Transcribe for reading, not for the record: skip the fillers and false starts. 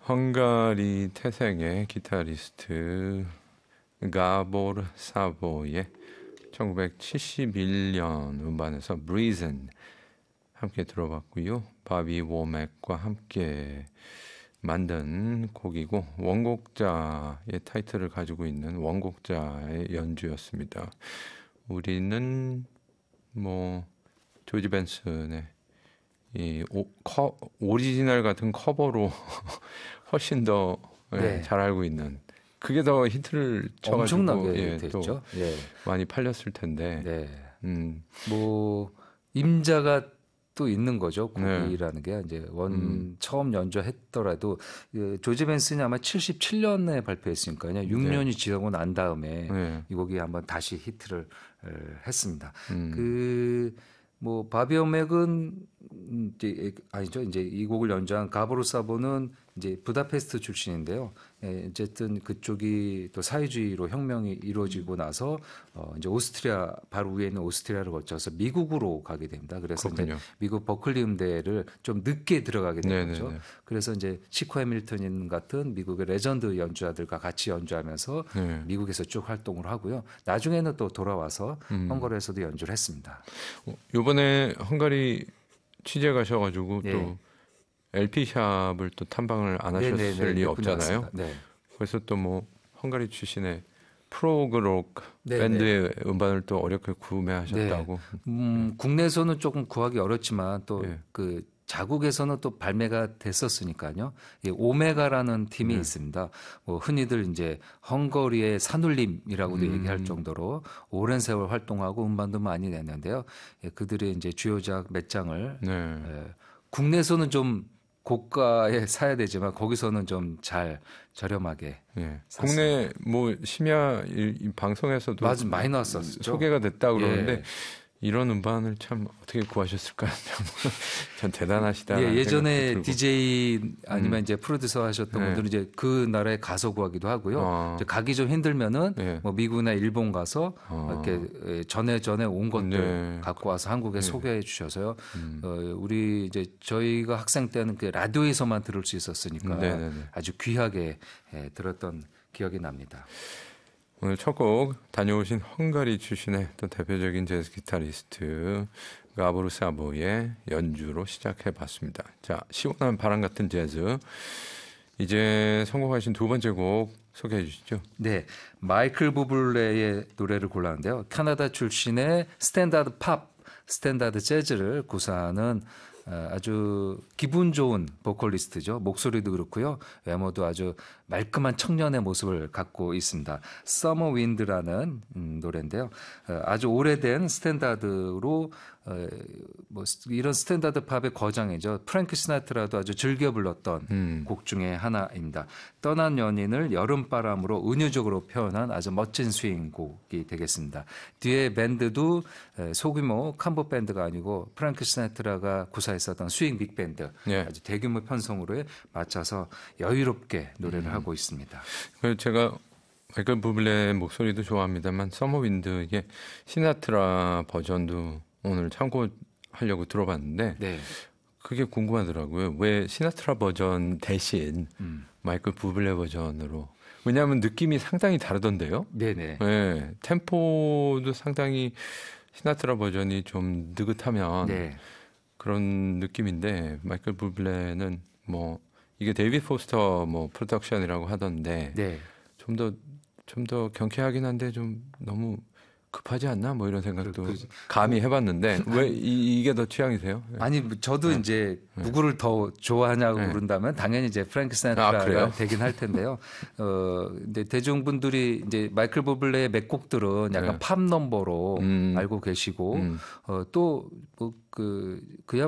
헝가리 태생의 기타리스트 가보르 사보의 1971년 음반에서 Breathin' 함께 들어봤고요. 바비 워맥과 함께 만든 곡이고 원곡자의 타이틀을 가지고 있는 원곡자의 연주였습니다. 우리는 뭐 조지 벤슨의 이 오리지널 같은 커버로 훨씬 더 잘 알고 있는 그게 더 히트를 쳐가지고 엄청나게 됐죠. 또 많이 팔렸을 텐데 뭐 임자가 또 있는 거죠. 곡이라는 게 이제 처음 연주했더라도 조지 벤슨이 아마 77년에 발표했으니까요. 6년이 지나고 난 다음에 이 곡이 한번 다시 히트를 했습니다. 뭐 바비 오맥은 이제 아니죠. 이제 이 곡을 연주한 가보르 사보는 이제 부다페스트 출신인데요. 어쨌든 그쪽이 또 사회주의로 혁명이 이루어지고 나서 이제 오스트리아 바로 위에 있는 오스트리아를 거쳐서 미국으로 가게 됩니다. 그래서 이제 미국 버클리 음대를 좀 늦게 들어가게 된 거죠. 그래서 이제 시코 해밀턴 같은 미국의 레전드 연주자들과 같이 연주하면서 미국에서 쭉 활동을 하고요. 나중에는 또 돌아와서 헝가리에서도 연주를 했습니다. 이번에 헝가리 취재 가셔가지고 또 LP샵을 또 탐방을 안 하셨을 리 없잖아요. 그래서 또 뭐 헝가리 출신의 프로그록 밴드의 음반을 또 어렵게 구매하셨다고. 국내에서는 조금 구하기 어렵지만 또 그 자국에서는 또 발매가 됐었으니까요. 오메가라는 팀이 있습니다. 뭐 흔히들 이제 헝가리의 산울림이라고도 얘기할 정도로 오랜 세월 활동하고 음반도 많이 냈는데요. 그들의 이제 주요작 몇 장을 국내에서는 좀 고가에 사야 되지만 거기서는 좀 잘 저렴하게 국내 뭐 심야 이 방송에서도 많이 나왔었죠. 소개가 됐다 그러는데 이런 음반을 참 어떻게 구하셨을까? 참 대단하시다. 예전에 DJ 아니면 이제 프로듀서 하셨던 분들은 이제 그 나라에 가서 구하기도 하고요. 이제 가기 좀 힘들면은 뭐 미국이나 일본 가서 이렇게 전에 온 것들 갖고 와서 한국에 소개해 주셔서요. 우리 이제 저희가 학생 때는 그 라디오에서만 들을 수 있었으니까 아주 귀하게 들었던 기억이 납니다. 오늘 첫 곡 다녀오신 헝가리 출신의 또 대표적인 재즈 기타리스트 가보르 사보의 연주로 시작해봤습니다. 자, 시원한 바람 같은 재즈. 이제 선곡하신 두 번째 곡 소개해 주시죠. 네, 마이클 부블레의 노래를 골랐는데요. 캐나다 출신의 스탠다드 팝, 스탠다드 재즈를 구사하는 아주 기분 좋은 보컬리스트죠. 목소리도 그렇고요. 외모도 아주 말끔한 청년의 모습을 갖고 있습니다. Summer Wind라는 노래인데요. 아주 오래된 스탠다드로 뭐 이런 스탠다드 팝의 거장이죠. 프랭크 시나트라도 아주 즐겨 불렀던 곡 중에 하나입니다. 떠난 연인을 여름바람으로 은유적으로 표현한 아주 멋진 스윙 곡이 되겠습니다. 뒤에 밴드도 소규모 캄보 밴드가 아니고 프랭크 시나트라가 구사했었던 스윙 빅밴드 아주 대규모 편성으로 맞춰서 여유롭게 노래를 하고 있습니다. 제가 마이클 부블레 목소리도 좋아합니다만 서머 윈드 이게 시나트라 버전도 오늘 참고하려고 들어봤는데 그게 궁금하더라고요. 왜 시나트라 버전 대신 마이클 부블레 버전으로? 왜냐하면 느낌이 상당히 다르던데요. 네네. 네, 템포도 상당히 시나트라 버전이 좀 느긋하면 그런 느낌인데 마이클 부블레는 뭐 이게 데이비드 포스터 뭐 프로덕션이라고 하던데 좀 더 경쾌하긴 한데 좀 너무 급하지 않나 뭐 이런 생각도 감히 해봤는데 왜 이게 더 취향이세요? 아니 저도 이제 누구를 더 좋아하냐고 물은다면 당연히 이제 프랭크 시나트라가 되긴 할 텐데요. 근데 대중분들이 이제 마이클 부블레의 몇 곡들은 약간 팝 넘버로 알고 계시고 또 그